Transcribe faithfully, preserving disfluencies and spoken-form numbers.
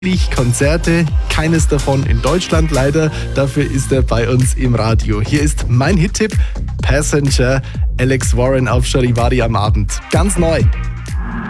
Konzerte, keines davon in Deutschland leider, dafür ist er bei uns im Radio. Hier ist mein Hit-Tipp, Passenger, Alex Warren auf Charivari am Abend. Ganz neu.